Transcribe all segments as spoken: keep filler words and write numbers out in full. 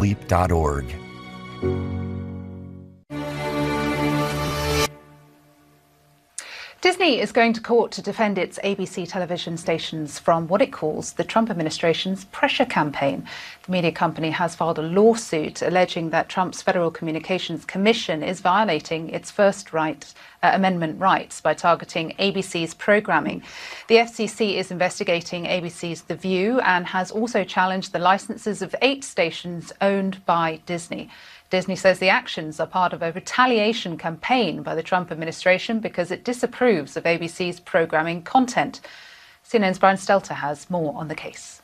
leap dot org. Disney is going to court to defend its A B C television stations from what it calls the Trump administration's pressure campaign. The media company has filed a lawsuit alleging that Trump's Federal Communications Commission is violating its First right, uh, Amendment rights by targeting A B C's programming. The F C C is investigating A B C's The View and has also challenged the licenses of eight stations owned by Disney. Disney says the actions are part of a retaliation campaign by the Trump administration because it disapproves of A B C's programming content. C N N's Brian Stelter has more on the case.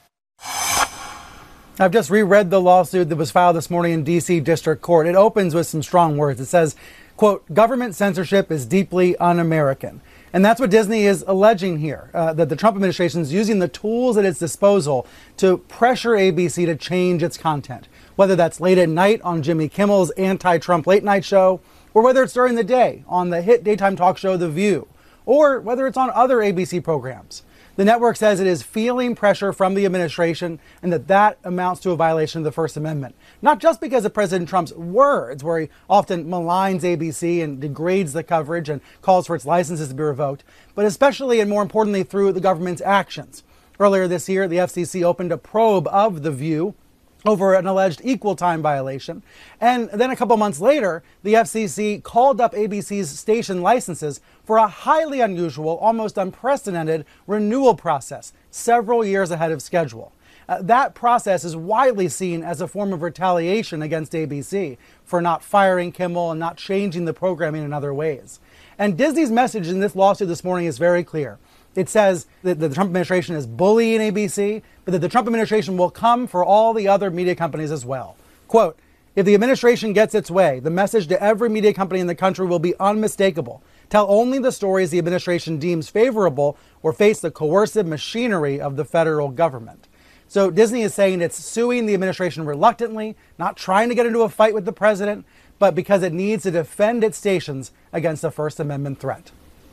I've just reread the lawsuit that was filed this morning in D C District Court. It opens with some strong words. It says, quote, government censorship is deeply un-American. And that's what Disney is alleging here, uh, that the Trump administration is using the tools at its disposal to pressure A B C to change its content, whether that's late at night on Jimmy Kimmel's anti-Trump late night show, or whether it's during the day on the hit daytime talk show The View, or whether it's on other A B C programs. The network says it is feeling pressure from the administration and that that amounts to a violation of the First Amendment. Not just because of President Trump's words, where he often maligns A B C and degrades the coverage and calls for its licenses to be revoked, but especially and more importantly through the government's actions. Earlier this year, the F C C opened a probe of The View over an alleged equal time violation. And then a couple months later, the F C C called up A B C's station licenses for a highly unusual, almost unprecedented renewal process, several years ahead of schedule. Uh, that process is widely seen as a form of retaliation against A B C for not firing Kimmel and not changing the programming in other ways. And Disney's message in this lawsuit this morning is very clear. It says that the Trump administration is bullying A B C, but that the Trump administration will come for all the other media companies as well. Quote, if the administration gets its way, the message to every media company in the country will be unmistakable. Tell only the stories the administration deems favorable or face the coercive machinery of the federal government. So Disney is saying it's suing the administration reluctantly, not trying to get into a fight with the president, but because it needs to defend its stations against a First Amendment threat.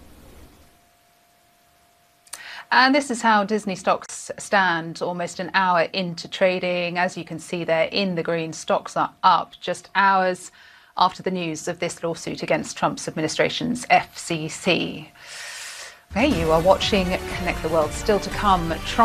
And this is how Disney stocks stand almost an hour into trading. As you can see there in the green, stocks are up just hours after the news of this lawsuit against Trump's administration's F C C. Okay, you are watching Connect the World. Still to come, Trump